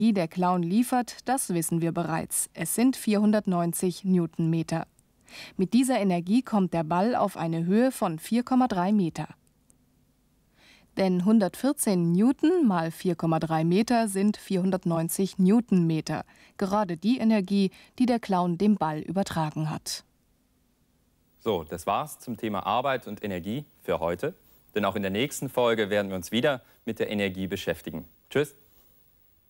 Die der Clown liefert, das wissen wir bereits. Es sind 490 Newtonmeter. Mit dieser Energie kommt der Ball auf eine Höhe von 4,3 Meter. Denn 114 Newton mal 4,3 Meter sind 490 Newtonmeter. Gerade die Energie, die der Clown dem Ball übertragen hat. So, das war's zum Thema Arbeit und Energie für heute. Denn auch in der nächsten Folge werden wir uns wieder mit der Energie beschäftigen. Tschüss!